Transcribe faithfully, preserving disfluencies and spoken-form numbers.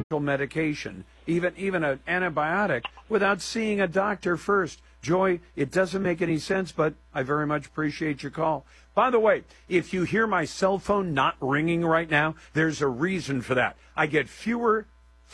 medication, even even an antibiotic, without seeing a doctor first. Joy, it doesn't make any sense, but I very much appreciate your call. By the way, if you hear my cell phone not ringing right now, there's a reason for that. I get fewer